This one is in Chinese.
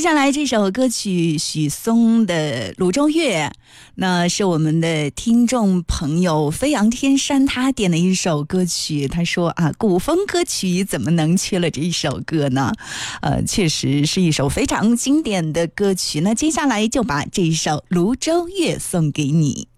下来这首歌曲许嵩的《泸州月》，那是我们的听众朋友飞扬天山他点的一首歌曲。他说啊，古风歌曲怎么能缺了这一首歌呢？确实是一首非常经典的歌曲。那接下来就把这一首《泸州月》送给你。